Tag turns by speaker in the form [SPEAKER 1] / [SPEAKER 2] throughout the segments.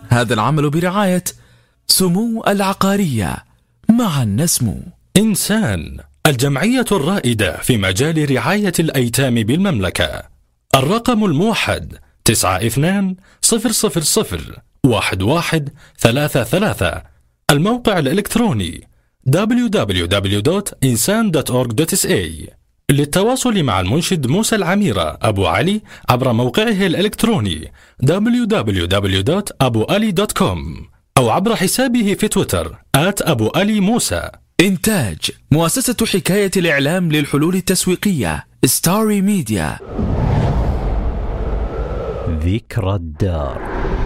[SPEAKER 1] هذا العمل برعاية سمو العقارية، معا نسمو.
[SPEAKER 2] إنسان، الجمعية الرائدة في مجال رعاية الأيتام بالمملكة. الرقم الموحد 9200001133. الموقع الإلكتروني www.insan.org.sa. للتواصل مع المنشد موسى العميرة أبو علي عبر موقعه الإلكتروني www.abuali.com أو عبر حسابه في تويتر @أبواليموسى.
[SPEAKER 1] إنتاج مؤسسة حكاية الإعلام للحلول التسويقية ستاري ميديا.
[SPEAKER 3] ذكرى الدار.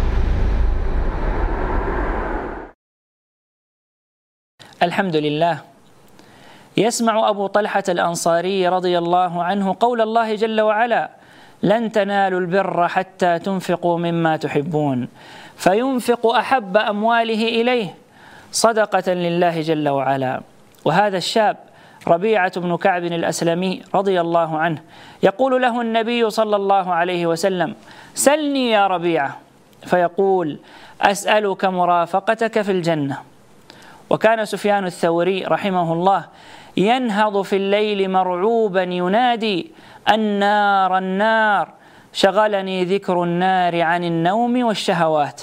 [SPEAKER 4] الحمد لله. يسمع أبو طلحة الأنصاري رضي الله عنه قول الله جل وعلا: لن تنالوا البر حتى تنفقوا مما تحبون، فينفق أحب أمواله إليه صدقة لله جل وعلا. وهذا الشاب ربيعة بن كعب الأسلمي رضي الله عنه يقول له النبي صلى الله عليه وسلم: سلني يا ربيعة، فيقول: أسألك مرافقتك في الجنة. وكان سفيان الثوري رحمه الله ينهض في الليل مرعوبا ينادي: النار النار، شغلني ذكر النار عن النوم والشهوات.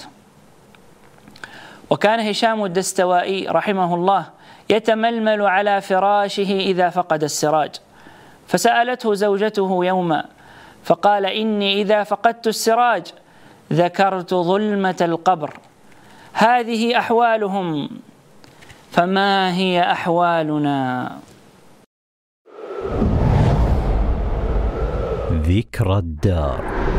[SPEAKER 4] وكان هشام الدستوائي رحمه الله يتململ على فراشه إذا فقد السراج، فسألته زوجته يوما فقال: إني إذا فقدت السراج ذكرت ظلمة القبر. هذه أحوالهم، فما هي أحوالنا؟
[SPEAKER 3] ذكرى الدار.